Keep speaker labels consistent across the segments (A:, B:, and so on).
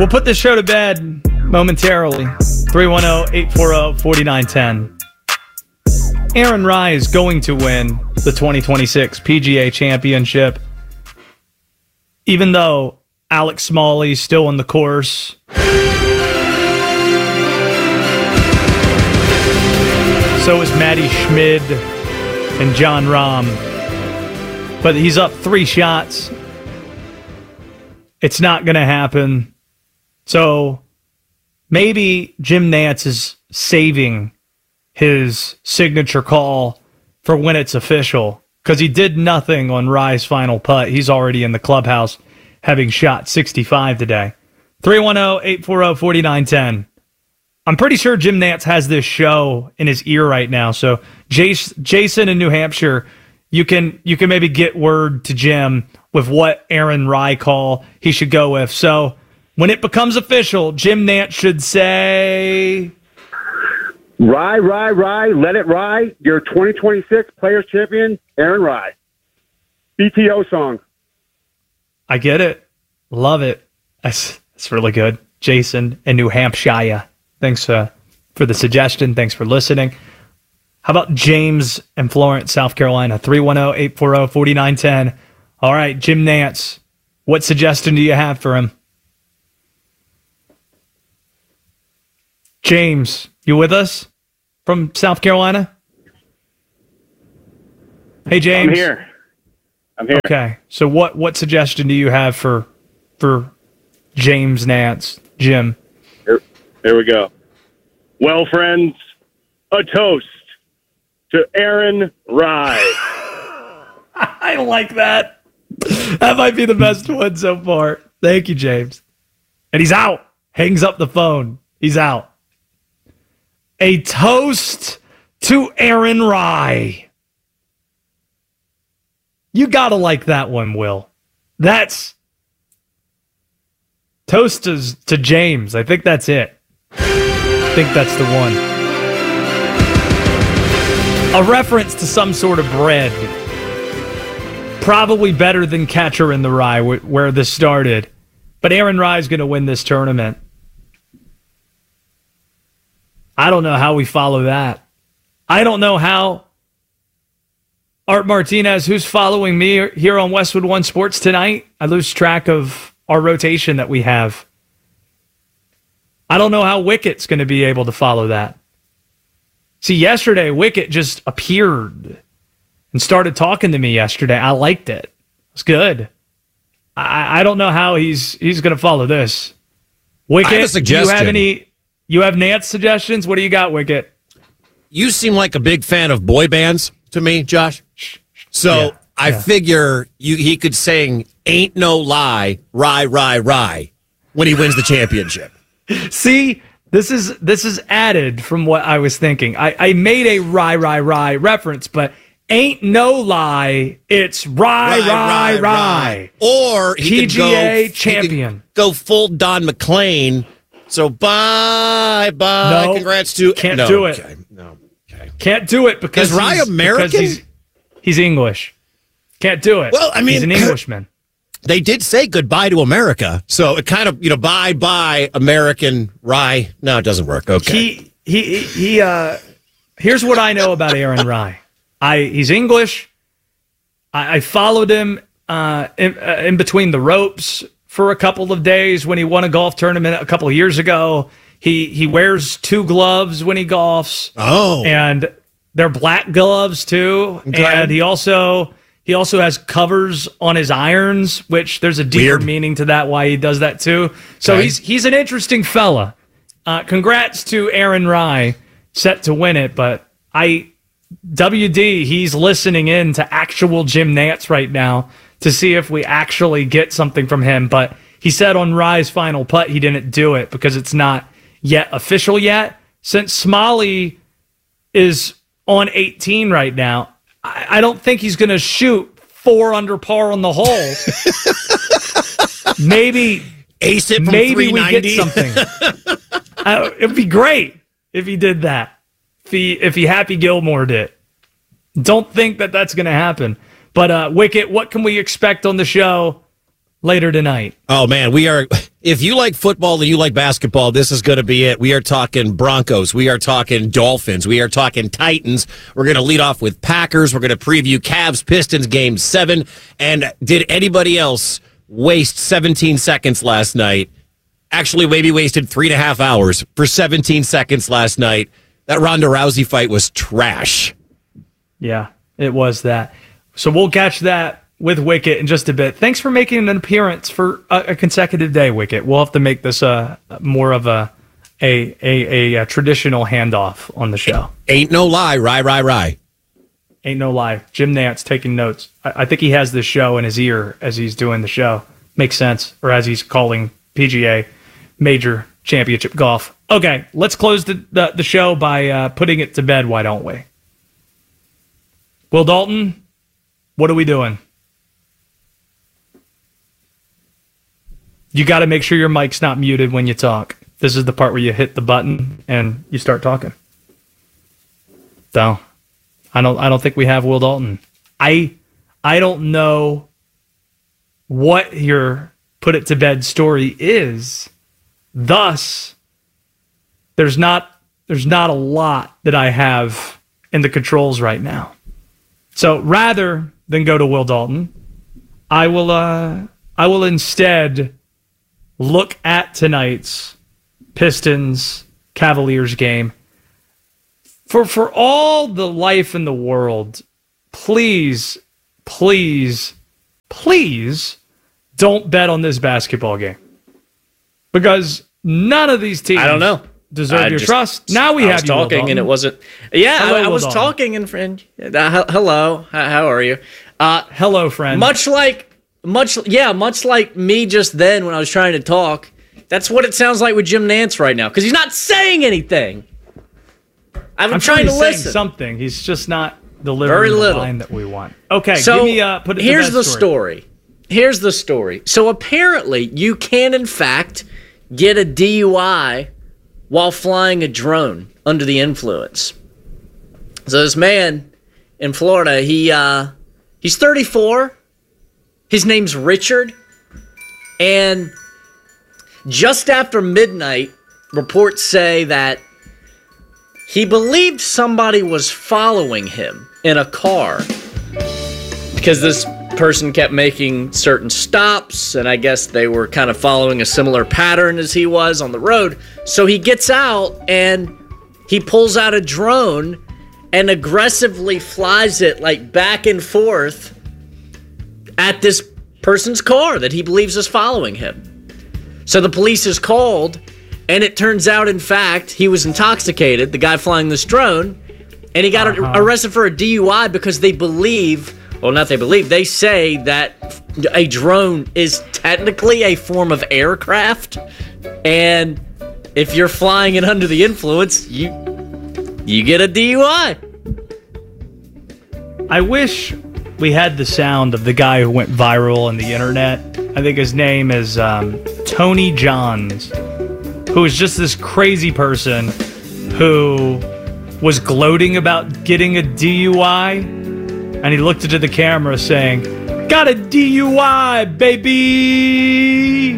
A: We'll put this show to bed momentarily. 310-840-4910. Aaron Rai is going to win the 2026 PGA Championship, even though Alex Smalley's still on the course. So is Matty Schmid and John Rahm. But he's up 3 shots. It's not going to happen. So maybe Jim Nantz is saving his signature call for when it's official, because he did nothing on Rai's final putt. He's already in the clubhouse having shot 65 today. 310-840-4910. I'm pretty sure Jim Nantz has this show in his ear right now. So Jason in New Hampshire, you can maybe get word to Jim with what Aaron Rai call he should go with. So when it becomes official, Jim Nantz should say,
B: Rai, let it ride. Your 2026 Players Champion, Aaron Rai. BTO song.
A: I get it. Love it. That's really good. Jason in New Hampshire. Thanks for the suggestion. Thanks for listening. How about James in Florence, South Carolina? 310-840-4910. All right, Jim Nantz, what suggestion do you have for him? James, you with us from South Carolina? Hey, James.
B: I'm here.
A: Okay, so what suggestion do you have for James Nantz? Jim?
B: Here we go. Well, friends, a toast to Aaron Rai.
A: I like that. That might be the best one so far. Thank you, James. And he's out. Hangs up the phone. He's out. A toast to Aaron Rai. You gotta like that one, Will. That's toast to James. I think that's it. I think that's the one. A reference to some sort of bread. Probably better than Catcher in the Rye, where this started. But Aaron Rai is going to win this tournament. I don't know how we follow that. I don't know how Art Martinez, who's following me here on Westwood One Sports tonight, I lose track of our rotation that we have. I don't know how Wicket's going to be able to follow that. See, yesterday, Wicket just appeared and started talking to me yesterday. I liked it. It's good. I don't know how he's going to follow this. Wicket,
C: I have a suggestion.
A: You have Nantz suggestions? What do you got, Wicket?
C: You seem like a big fan of boy bands to me, Josh. So I figure he could sing Ain't No Lie, Rye, Rye, Rye when he wins the championship.
A: See, this is added from what I was thinking. I made a Rye, Rye, Rye reference, but ain't no lie, it's Rye, Rye.
C: Or he
A: PGA
C: could
A: champion.
C: Go full Don McLean. So bye.
A: No,
C: congrats to
A: can't do it.
C: Okay. No, okay.
A: Can't do it because
C: is Rye American?
A: Because he's English. Can't do it.
C: Well, I mean,
A: he's an Englishman.
C: They did say goodbye to America, so it kind of bye American Rye. No, it doesn't work. Okay.
A: He here's what I know about Aaron Rai. He's English. I followed him in between the ropes for a couple of days when he won a golf tournament a couple of years ago. He wears 2 gloves when he golfs.
C: Oh, and
A: they're black gloves too. Okay. And he also has covers on his irons, which there's a deeper meaning to that, why he does that too. So he's an interesting fella. Congrats to Aaron Rai, set to win it. But WD, he's listening in to actual Jim Nantz right now to see if we actually get something from him. But he said on Rai's final putt he didn't do it because it's not yet official yet. Since Smalley is on 18 right now, I don't think he's going to shoot 4 under par on the hole. Maybe
C: ace it from
A: maybe
C: 390.
A: we get something. It'd be great if he did that. If he Happy Gilmore did. Don't think that that's going to happen. But Wicket, what can we expect on the show later tonight.
C: Oh, man, if you like football and you like basketball, this is going to be it. We are talking Broncos. We are talking Dolphins. We are talking Titans. We're going to lead off with Packers. We're going to preview Cavs-Pistons Game 7. And did anybody else waste 17 seconds last night? Actually, maybe wasted 3.5 hours for 17 seconds last night. That Ronda Rousey fight was trash.
A: Yeah, it was that. So we'll catch that with Wicket in just a bit. Thanks for making an appearance for a consecutive day, Wicket. We'll have to make this more of a traditional handoff on the show.
C: Ain't no lie, rye.
A: Ain't no lie. Jim Nantz taking notes. I think he has this show in his ear as he's doing the show. Makes sense. Or as he's calling PGA Major Championship Golf. Okay, let's close the show by putting it to bed, why don't we? Will Dalton, what are we doing? You got to make sure your mic's not muted when you talk. This is the part where you hit the button and you start talking. So, I don't think we have Will Dalton. I don't know what your put it to bed story is. Thus, there's not a lot that I have in the controls right now. So rather than go to Will Dalton, I will instead look at tonight's Pistons Cavaliers game. For all the life in the world, please don't bet on this basketball game. Because none of these teams,
D: I don't know,
A: deserve your trust. Now we have you
D: talking, and it wasn't. Yeah,
A: hello,
D: I was talking, and friend. Hello, how are you?
A: Hello, friend.
D: Much like me just then when I was trying to talk. That's what it sounds like with Jim Nantz right now because he's not saying anything. I'm trying to listen.
A: Saying something. He's just not delivering the line that we want. Okay,
D: so
A: give me put it.
D: Here's the story. Here's the story. So apparently, you can in fact get a DUI while flying a drone under the influence. So this man in Florida, he's 34. His name's Richard. And just after midnight, reports say that he believed somebody was following him in a car because this person kept making certain stops, and I guess they were kind of following a similar pattern as he was on the road. So he gets out and he pulls out a drone and aggressively flies it like back and forth at this person's car that he believes is following him. So the police is called, and it turns out, in fact, he was intoxicated, the guy flying this drone, and he got arrested for a DUI because they say that a drone is technically a form of aircraft, and if you're flying it under the influence, you get a DUI.
A: I wish we had the sound of the guy who went viral on the internet. I think his name is Tony Johns, who is just this crazy person who was gloating about getting a DUI, and he looked into the camera saying, "Got a DUI, baby!"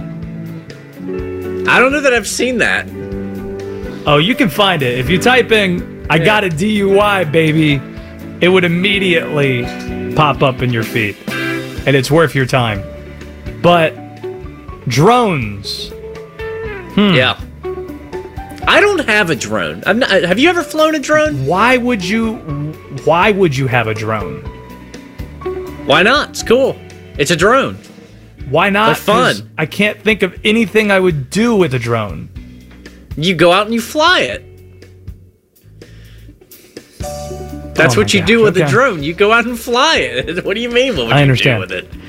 D: I don't know that I've seen that.
A: Oh, you can find it. If you type in, "I got a DUI, baby," it would immediately pop up in your feed, and it's worth your time. But drones.
D: Yeah. I don't have a drone. Have you ever flown a drone?
A: Why would you have a drone?
D: Why not? It's cool. It's a drone.
A: Why not?
D: They're fun.
A: I can't think of anything I would do with a drone.
D: You go out and you fly it. That's what you do with a drone. You go out and fly it. What do you mean? What would you do with it?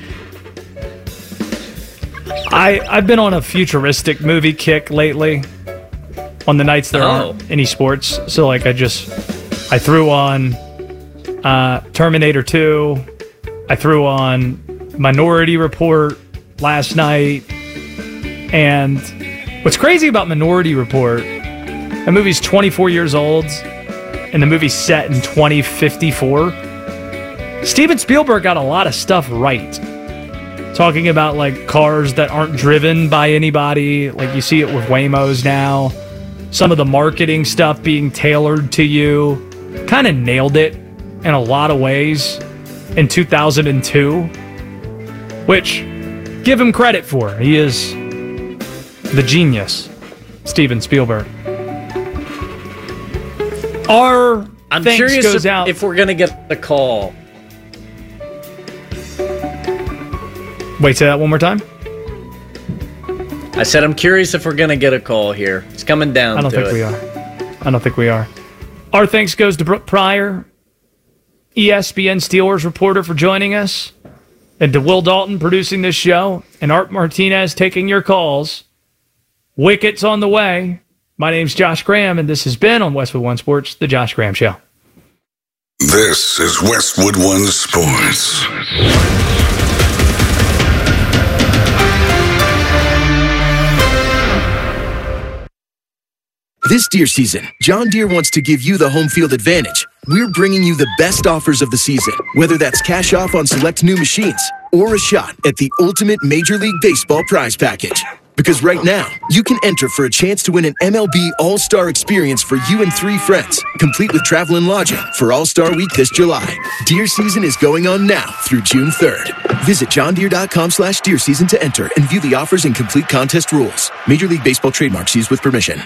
A: I've been on a futuristic movie kick lately on the nights there aren't any sports. So like I threw on Terminator 2. I threw on Minority Report last night. And what's crazy about Minority Report, that movie's 24 years old and the movie's set in 2054. Steven Spielberg got a lot of stuff right. talking about like cars that aren't driven by anybody. Like you see it with Waymos now. Some of the marketing stuff being tailored to you. Kind of nailed it in a lot of ways in 2002, which give him credit for. He is the genius, Steven Spielberg.
D: I'm curious if we're going to get the call.
A: Wait, say that one more time?
D: I said I'm curious if we're going to get a call here. It's coming down to it.
A: I don't think we are. Our thanks goes to Brooke Pryor, ESPN Steelers reporter, for joining us, and to Will Dalton producing this show, and Art Martinez taking your calls. Wickets on the way. My name's Josh Graham, and this has been on Westwood One Sports, The Josh Graham Show.
E: This is Westwood One Sports.
F: This Deere season, John Deere wants to give you the home field advantage. We're bringing you the best offers of the season, whether that's cash off on select new machines or a shot at the ultimate Major League Baseball prize package. Because right now, you can enter for a chance to win an MLB All-Star experience for you and 3 friends, complete with travel and lodging for All-Star Week this July. Deere season is going on now through June 3rd. Visit johndeere.com/Deere season to enter and view the offers and complete contest rules. Major League Baseball trademarks used with permission.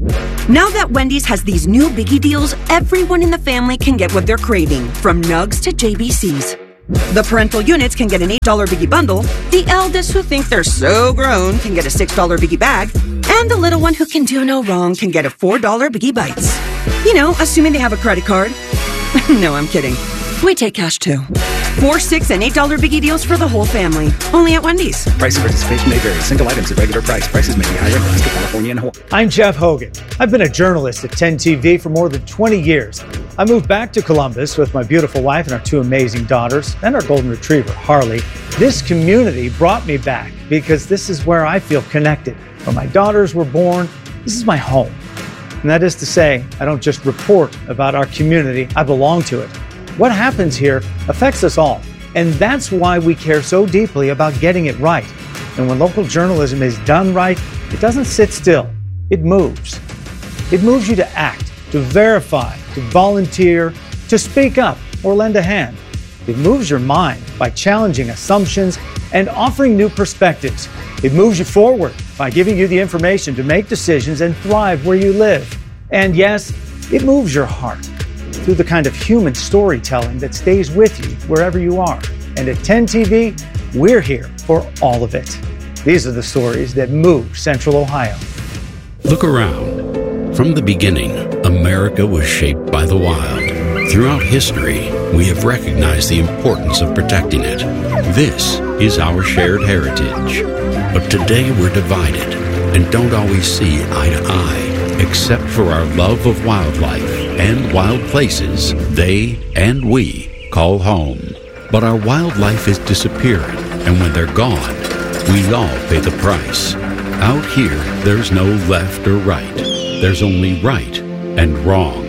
G: Now that Wendy's has these new biggie deals, everyone in the family can get what they're craving, from nugs to JBCs. The parental units can get an $8 biggie bundle, the eldest who think they're so grown can get a $6 biggie bag, and the little one who can do no wrong can get a $4 biggie bites. You know, assuming they have a credit card. No, I'm kidding. We take cash too. 4, $6, and $8 biggie deals for the whole family. Only at Wendy's.
H: Price and participation may vary. Single items at regular price. Prices may be higher in Alaska, California, and Hawaii.
I: I'm Jeff Hogan. I've been a journalist at 10 TV for more than 20 years. I moved back to Columbus with my beautiful wife and our 2 amazing daughters and our golden retriever, Harley. This community brought me back because this is where I feel connected. Where my daughters were born, this is my home. And that is to say, I don't just report about our community, I belong to it. What happens here affects us all, and that's why we care so deeply about getting it right. And when local journalism is done right, it doesn't sit still, it moves. It moves you to act, to verify, to volunteer, to speak up or lend a hand. It moves your mind by challenging assumptions and offering new perspectives. It moves you forward by giving you the information to make decisions and thrive where you live. And yes, it moves your heart through the kind of human storytelling that stays with you wherever you are. And at 10 TV, we're here for all of it. These are the stories that move Central Ohio.
J: Look around. From the beginning, America was shaped by the wild. Throughout history, we have recognized the importance of protecting it. This is our shared heritage. But today we're divided and don't always see eye to eye, except for our love of wildlife and wild places they and we call home. But our wildlife is disappearing, and when they're gone, we all pay the price. Out here, there's no left or right. There's only right and wrong.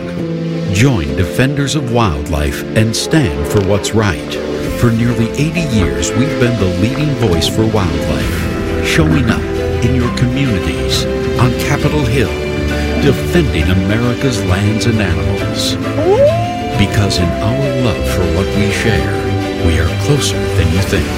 J: Join Defenders of Wildlife and stand for what's right. For nearly 80 years, we've been the leading voice for wildlife, showing up in your communities, on Capitol Hill, defending America's lands and animals. Because in our love for what we share, we are closer than you think.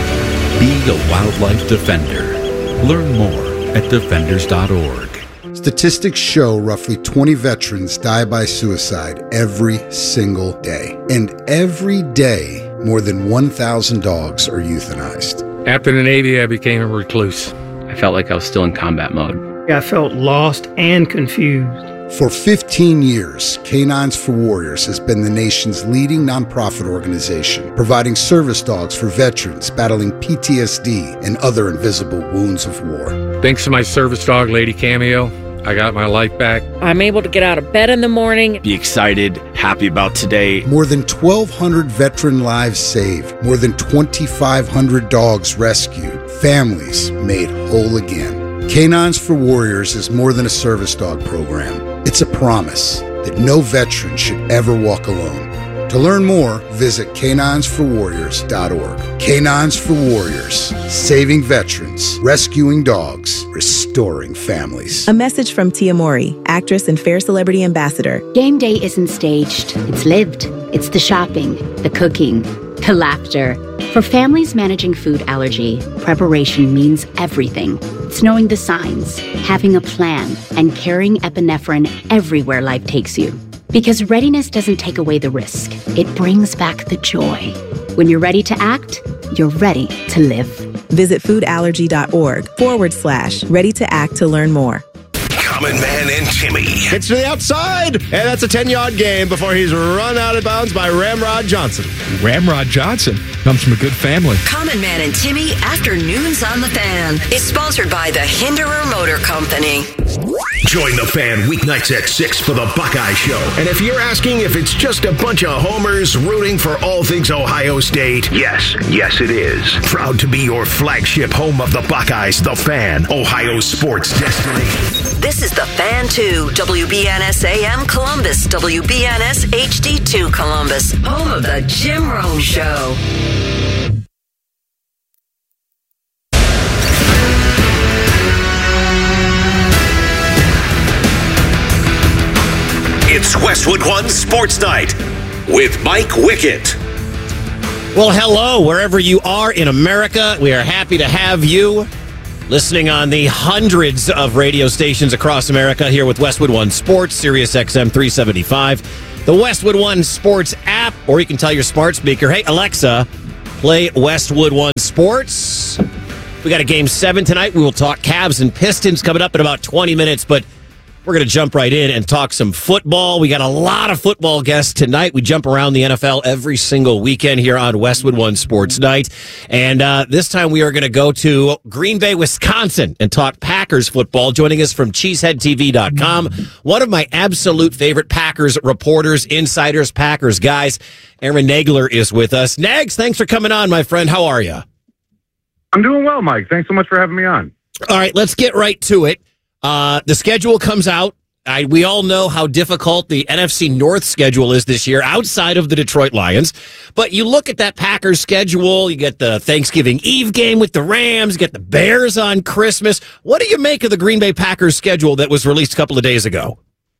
J: Be a wildlife defender. Learn more at defenders.org.
K: Statistics show roughly 20 veterans die by suicide every single day. And every day, more than 1,000 dogs are euthanized.
L: After the Navy, I became a recluse. I felt like I was still in combat mode.
M: I felt lost and confused.
K: For 15 years, Canines for Warriors has been the nation's leading nonprofit organization, providing service dogs for veterans battling PTSD and other invisible wounds of war.
L: Thanks to my service dog, Lady Cameo, I got my life back.
N: I'm able to get out of bed in the morning.
O: Be excited, happy about today.
K: More than 1,200 veteran lives saved. More than 2,500 dogs rescued. Families made whole again. Canines for Warriors is more than a service dog program. It's a promise that no veteran should ever walk alone. To learn more, visit caninesforwarriors.org. Canines for Warriors, saving veterans, rescuing dogs, restoring families.
P: A message from Tia Mori, actress and Fair Celebrity Ambassador.
Q: Game day isn't staged, it's lived. It's the shopping, the cooking, the laughter. For families managing food allergy, preparation means everything. It's knowing the signs, having a plan, and carrying epinephrine everywhere life takes you. Because readiness doesn't take away the risk. It brings back the joy. When you're ready to act, you're ready to live.
P: Visit foodallergy.org/ready to act to learn more.
R: Common Man and Timmy.
C: It's to the outside, and that's a 10-yard game before he's run out of bounds by Ramrod Johnson.
S: Ramrod Johnson comes from a good family.
T: Common Man and Timmy, Afternoons on the Fan, is sponsored by the Hinderer Motor Company.
R: Join the Fan weeknights at 6 for the Buckeye Show. And if you're asking if it's just a bunch of homers rooting for all things Ohio State, yes it is. Proud to be your flagship home of the Buckeyes, the Fan, Ohio sports destination.
T: This is the Fan 2, WBNS AM Columbus, WBNS HD2 Columbus, home of the Jim Rome Show.
R: It's Westwood One Sports Night with Mike Wickett.
C: Well, hello, wherever you are in America. We are happy to have you listening on the hundreds of radio stations across America here with Westwood One Sports, Sirius XM 375, the Westwood One Sports app, or you can tell your smart speaker, hey, Alexa, play Westwood One Sports. We got a Game 7 tonight. We will talk Cavs and Pistons coming up in about 20 minutes, but we're going to jump right in and talk some football. We got a lot of football guests tonight. We jump around the NFL every single weekend here on Westwood One Sports Night. And this time we are going to go to Green Bay, Wisconsin and talk Packers football. Joining us from CheeseheadTV.com, one of my absolute favorite Packers reporters, insiders, Packers guys, Aaron Nagler is with us. Nags, thanks for coming on, my friend. How are you?
U: I'm doing well, Mike. Thanks so much for having me on.
C: All right, let's get right to it. The schedule comes out. We all know how difficult the NFC North schedule is this year outside of the Detroit Lions. But you look at that Packers schedule, you get the Thanksgiving Eve game with the Rams, you get the Bears on Christmas. What do you make of the Green Bay Packers schedule that was released a couple of days ago?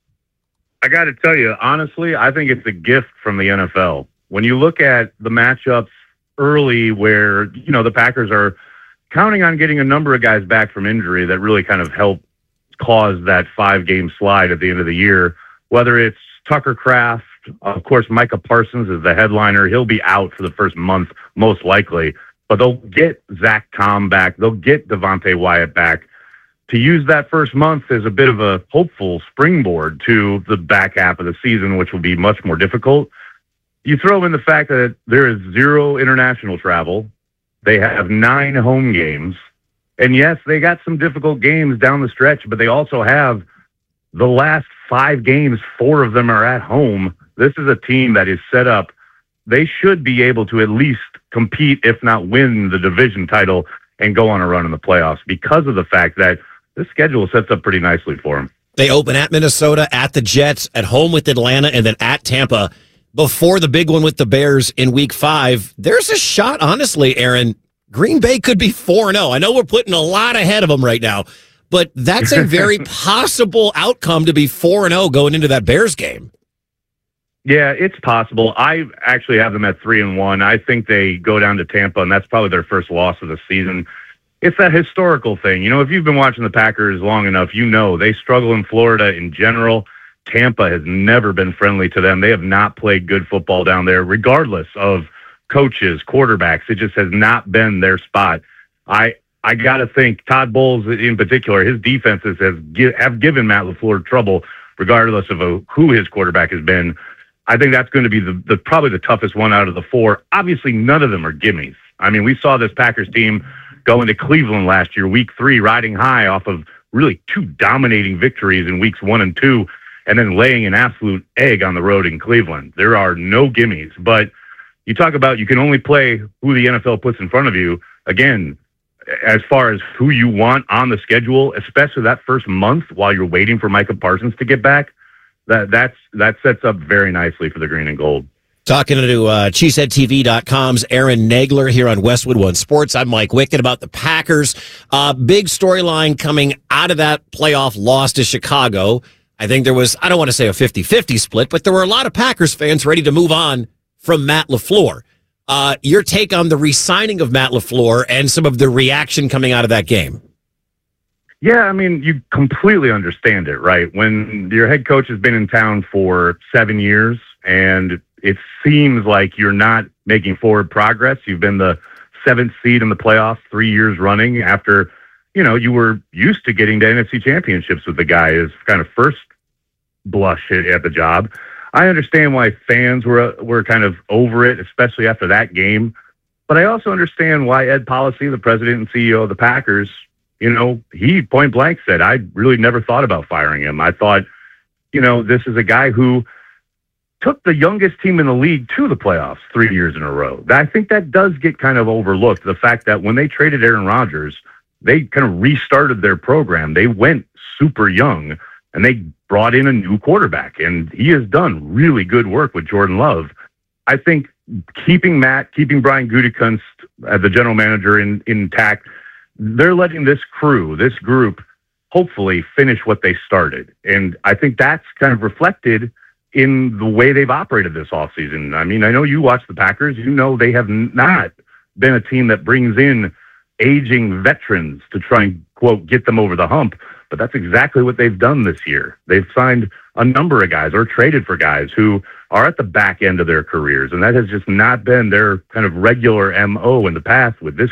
U: I got to tell you, honestly, I think it's a gift from the NFL. When you look at the matchups early where, the Packers are counting on getting a number of guys back from injury that really kind of help cause that 5-game slide at the end of the year, whether it's Tucker Kraft, of course, Micah Parsons is the headliner. He'll be out for the first month, most likely, but they'll get Zach Tom back. They'll get Devontae Wyatt back. To use that first month as a bit of a hopeful springboard to the back half of the season, which will be much more difficult. You throw in the fact that there is 0 international travel. They have 9 home games. And yes, they got some difficult games down the stretch, but they also have the last 5 games, 4 of them are at home. This is a team that is set up. They should be able to at least compete, if not win the division title and go on a run in the playoffs because of the fact that this schedule sets up pretty nicely for them.
C: They open at Minnesota, at the Jets, at home with Atlanta, and then at Tampa before the big one with the Bears in week 5. There's a shot, honestly, Aaron, Green Bay could be 4-0. I know we're putting a lot ahead of them right now, but that's a very possible outcome to be 4-0 going into that Bears game.
U: Yeah, it's possible. I actually have them at 3-1. I think they go down to Tampa, and that's probably their first loss of the season. It's that historical thing. If you've been watching the Packers long enough, they struggle in Florida in general. Tampa has never been friendly to them. They have not played good football down there, regardless of coaches, quarterbacks. It just has not been their spot. I got to think Todd Bowles in particular, his defenses have given Matt LaFleur trouble, regardless of who his quarterback has been. I think that's going to be probably the toughest one out of the 4. Obviously, none of them are gimmies. I mean, we saw this Packers team go into Cleveland last year, week 3, riding high off of really 2 dominating victories in weeks 1 and 2, and then laying an absolute egg on the road in Cleveland. There are no gimmies, but you talk about you can only play who the NFL puts in front of you. Again, as far as who you want on the schedule, especially that first month while you're waiting for Micah Parsons to get back, that sets up very nicely for the green and gold.
C: Talking to CheeseheadTV.com's Aaron Nagler here on Westwood One Sports. I'm Mike Wickett about the Packers. Big storyline coming out of that playoff loss to Chicago. I think there was, I don't want to say a 50-50 split, but there were a lot of Packers fans ready to move on from Matt LaFleur. Your take on the re-signing of Matt LaFleur and some of the reaction coming out of that game?
U: Yeah, I mean, you completely understand it, right? When your head coach has been in town for 7 years and it seems like you're not making forward progress. You've been the 7th seed in the playoffs 3 years running after, you were used to getting to NFC championships with the guy as kind of first blush at the job. I understand why fans were kind of over it, especially after that game. But I also understand why Ed Policy, the president and CEO of the Packers, he point blank said, I really never thought about firing him. I thought, this is a guy who took the youngest team in the league to the playoffs 3 years in a row. I think that does get kind of overlooked. The fact that when they traded Aaron Rodgers, they kind of restarted their program. They went super young and they brought in a new quarterback, and he has done really good work with Jordan Love. I think keeping Brian Gutekunst as the general manager intact, they're letting this group, hopefully finish what they started. And I think that's kind of reflected in the way they've operated this offseason. I mean, I know you watch the Packers. They have not been a team that brings in aging veterans to try and, quote, get them over the hump. But that's exactly what they've done this year. They've signed a number of guys or traded for guys who are at the back end of their careers. And that has just not been their kind of regular MO in the past. With this